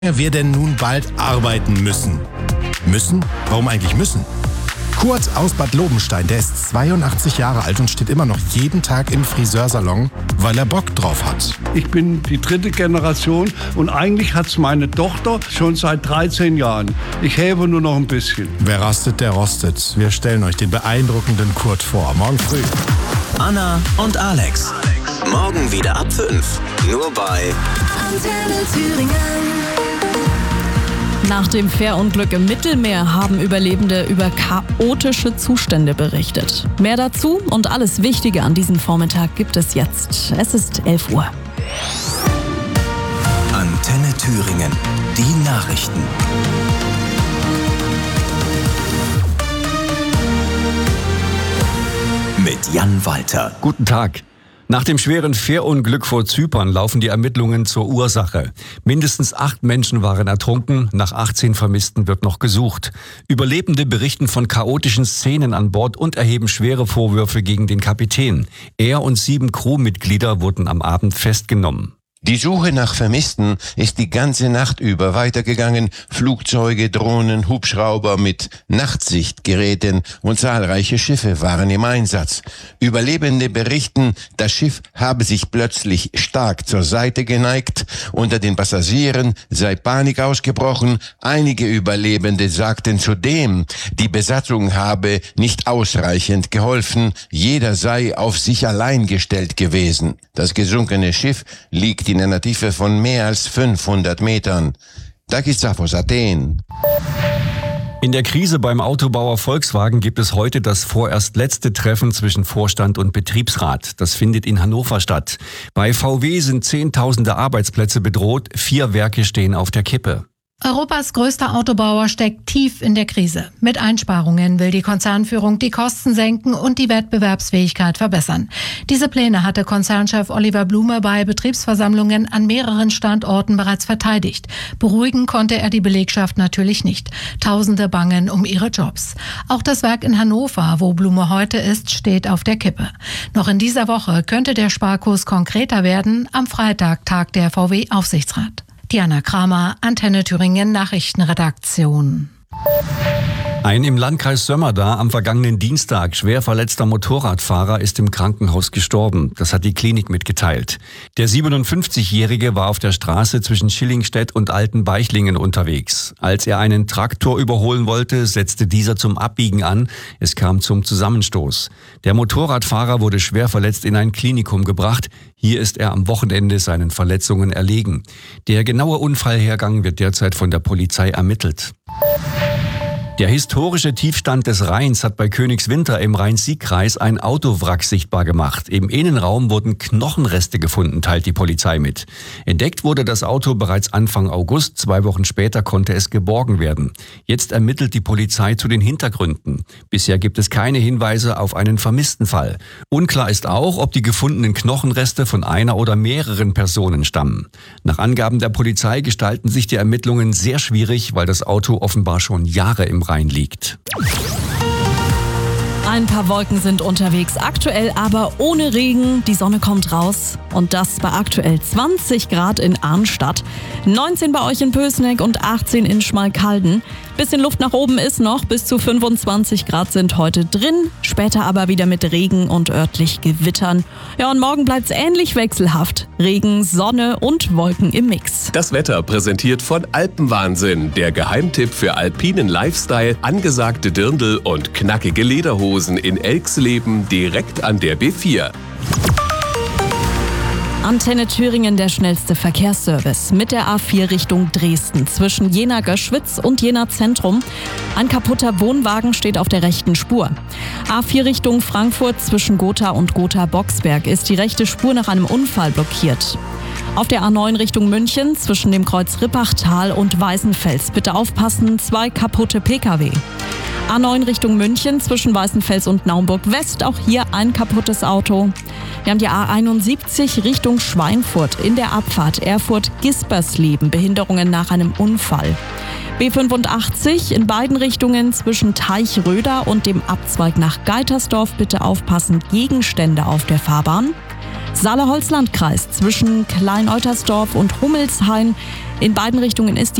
wir denn nun bald arbeiten müssen. Müssen? Warum eigentlich müssen? Kurt aus Bad Lobenstein, der ist 82 Jahre alt und steht immer noch jeden Tag im Friseursalon, weil er Bock drauf hat. Ich bin die 3. Generation und eigentlich hat's meine Tochter schon seit 13 Jahren. Ich helfe nur noch ein bisschen. Wer rastet, der rostet. Wir stellen euch den beeindruckenden Kurt vor. Morgen früh. Anna und Alex. Morgen wieder ab 5. Nur bei Antenne Thüringen. Nach dem Fährunglück im Mittelmeer haben Überlebende über chaotische Zustände berichtet. Mehr dazu und alles Wichtige an diesem Vormittag gibt es jetzt. Es ist 11 Uhr. Antenne Thüringen. Die Nachrichten. Mit Jan Walter. Guten Tag. Nach dem schweren Fährunglück vor Zypern laufen die Ermittlungen zur Ursache. Mindestens 8 Menschen waren ertrunken, nach 18 Vermissten wird noch gesucht. Überlebende berichten von chaotischen Szenen an Bord und erheben schwere Vorwürfe gegen den Kapitän. Er und 7 Crewmitglieder wurden am Abend festgenommen. Die Suche nach Vermissten ist die ganze Nacht über weitergegangen. Flugzeuge, Drohnen, Hubschrauber mit Nachtsichtgeräten und zahlreiche Schiffe waren im Einsatz. Überlebende berichten, das Schiff habe sich plötzlich stark zur Seite geneigt. Unter den Passagieren sei Panik ausgebrochen. Einige Überlebende sagten zudem, die Besatzung habe nicht ausreichend geholfen. Jeder sei auf sich allein gestellt gewesen. Das gesunkene Schiff liegt in einer Tiefe von mehr als 500 Metern. Takis Zaphos, Athen. In der Krise beim Autobauer Volkswagen gibt es heute das vorerst letzte Treffen zwischen Vorstand und Betriebsrat. Das findet in Hannover statt. Bei VW sind Zehntausende Arbeitsplätze bedroht, 4 Werke stehen auf der Kippe. Europas größter Autobauer steckt tief in der Krise. Mit Einsparungen will die Konzernführung die Kosten senken und die Wettbewerbsfähigkeit verbessern. Diese Pläne hatte Konzernchef Oliver Blume bei Betriebsversammlungen an mehreren Standorten bereits verteidigt. Beruhigen konnte er die Belegschaft natürlich nicht. Tausende bangen um ihre Jobs. Auch das Werk in Hannover, wo Blume heute ist, steht auf der Kippe. Noch in dieser Woche könnte der Sparkurs konkreter werden. Am Freitag tagt der VW-Aufsichtsrat. Diana Kramer, Antenne Thüringen Nachrichtenredaktion. Ein im Landkreis Sömmerda am vergangenen Dienstag schwer verletzter Motorradfahrer ist im Krankenhaus gestorben. Das hat die Klinik mitgeteilt. Der 57-Jährige war auf der Straße zwischen Schillingstedt und Altenbeichlingen unterwegs. Als er einen Traktor überholen wollte, setzte dieser zum Abbiegen an. Es kam zum Zusammenstoß. Der Motorradfahrer wurde schwer verletzt in ein Klinikum gebracht. Hier ist er am Wochenende seinen Verletzungen erlegen. Der genaue Unfallhergang wird derzeit von der Polizei ermittelt. Der historische Tiefstand des Rheins hat bei Königswinter im Rhein-Sieg-Kreis ein Autowrack sichtbar gemacht. Im Innenraum wurden Knochenreste gefunden, teilt die Polizei mit. Entdeckt wurde das Auto bereits Anfang August. 2 Wochen später konnte es geborgen werden. Jetzt ermittelt die Polizei zu den Hintergründen. Bisher gibt es keine Hinweise auf einen vermissten Fall. Unklar ist auch, ob die gefundenen Knochenreste von einer oder mehreren Personen stammen. Nach Angaben der Polizei gestalten sich die Ermittlungen sehr schwierig, weil das Auto offenbar schon Jahre im Rhein liegt. Ein paar Wolken sind unterwegs, aktuell aber ohne Regen. Die Sonne kommt raus und das bei aktuell 20 Grad in Arnstadt, 19 bei euch in Pößneck und 18 in Schmalkalden. Bisschen Luft nach oben ist noch, bis zu 25 Grad sind heute drin, später aber wieder mit Regen und örtlich Gewittern. Ja, und morgen bleibt's ähnlich wechselhaft. Regen, Sonne und Wolken im Mix. Das Wetter präsentiert von Alpenwahnsinn, der Geheimtipp für alpinen Lifestyle, angesagte Dirndl und knackige Lederhosen in Elxleben direkt an der B4. Antenne Thüringen, der schnellste Verkehrsservice mit der A4 Richtung Dresden zwischen Jena-Göschwitz und Jena Zentrum. Ein kaputter Wohnwagen steht auf der rechten Spur. A4 Richtung Frankfurt zwischen Gotha und Gotha-Boxberg ist die rechte Spur nach einem Unfall blockiert. Auf der A9 Richtung München zwischen dem Kreuz Rippachtal und Weißenfels bitte aufpassen, 2 kaputte Pkw. A9 Richtung München zwischen Weißenfels und Naumburg-West, auch hier ein kaputtes Auto. Wir haben die A71 Richtung Schweinfurt in der Abfahrt Erfurt-Gispersleben, Behinderungen nach einem Unfall. B85 in beiden Richtungen zwischen Teichröder und dem Abzweig nach Geitersdorf, bitte aufpassen, Gegenstände auf der Fahrbahn. Saale-Holzlandkreis zwischen Klein-Eutersdorf und Hummelshain. In beiden Richtungen ist